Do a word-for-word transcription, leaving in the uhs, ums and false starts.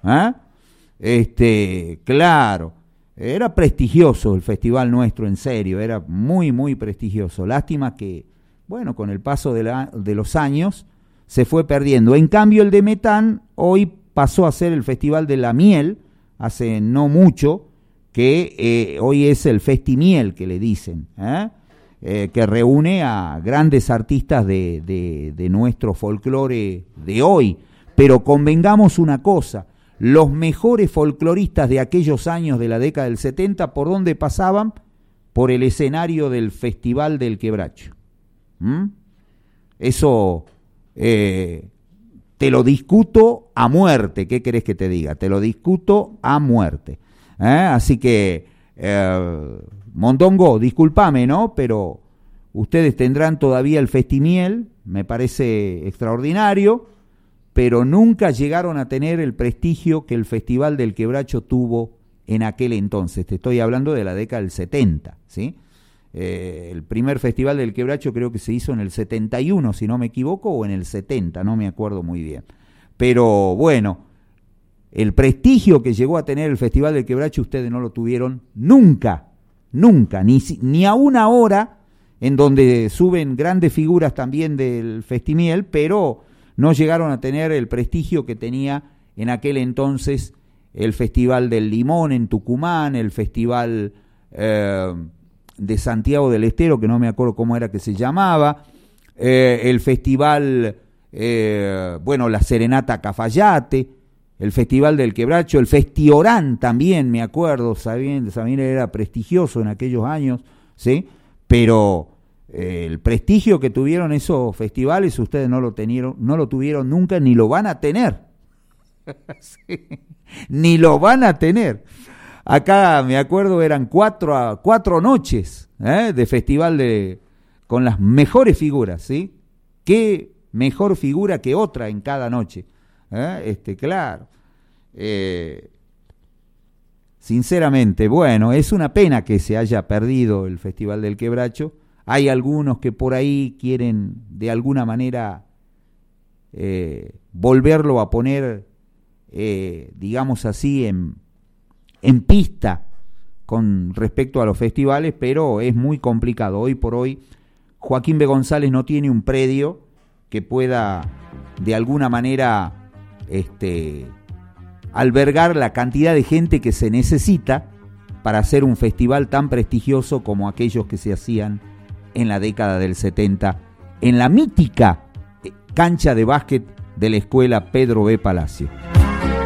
¿Ah? Este, claro, era prestigioso el festival nuestro, en serio, era muy, muy prestigioso. Lástima que, bueno, con el paso de, la, de los años se fue perdiendo. En cambio, el de Metán hoy pasó a ser el Festival de la Miel, hace no mucho, que eh, hoy es el Festimiel, que le dicen, ¿eh? Eh, que reúne a grandes artistas de, de, de nuestro folclore de hoy. Pero convengamos una cosa, los mejores folcloristas de aquellos años de la década del setenta, ¿por dónde pasaban? Por el escenario del Festival del Quebracho. ¿Mm? Eso eh, te lo discuto a muerte, ¿qué querés que te diga? Te lo discuto a muerte. ¿Eh? Así que, eh, Mondongo, discúlpame, ¿no? Pero ustedes tendrán todavía el Festimiel, me parece extraordinario, pero nunca llegaron a tener el prestigio que el Festival del Quebracho tuvo en aquel entonces. Te estoy hablando de la década del setenta, ¿sí? Eh, el primer Festival del Quebracho creo que se hizo en el setenta y uno, si no me equivoco, o en el setenta, no me acuerdo muy bien. Pero bueno, el prestigio que llegó a tener el Festival del Quebracho ustedes no lo tuvieron nunca, nunca, ni, ni a una hora en donde suben grandes figuras también del Festimiel, pero no llegaron a tener el prestigio que tenía en aquel entonces el Festival del Limón en Tucumán, el Festival eh, de Santiago del Estero, que no me acuerdo cómo era que se llamaba, eh, el Festival, eh, bueno, la Serenata Cafayate, el Festival del Quebracho, el Festiorán también, me acuerdo, también, también era prestigioso en aquellos años, ¿sí? Pero eh, el prestigio que tuvieron esos festivales ustedes no lo, tenieron, no lo tuvieron nunca, ni lo van a tener. Sí, ni lo van a tener. Acá, me acuerdo, eran cuatro, cuatro noches ¿eh? de festival de, con las mejores figuras, ¿sí? ¿Qué mejor figura que otra en cada noche? ¿Eh? Este, claro. Eh, sinceramente, bueno, es una pena que se haya perdido el Festival del Quebracho. Hay algunos que por ahí quieren de alguna manera eh, volverlo a poner, eh, digamos así, en, en pista con respecto a los festivales, pero es muy complicado. Hoy por hoy Joaquín B. González no tiene un predio que pueda de alguna manera este, albergar la cantidad de gente que se necesita para hacer un festival tan prestigioso como aquellos que se hacían en la década del setenta en la mítica cancha de básquet de la escuela Pedro B. Palacio.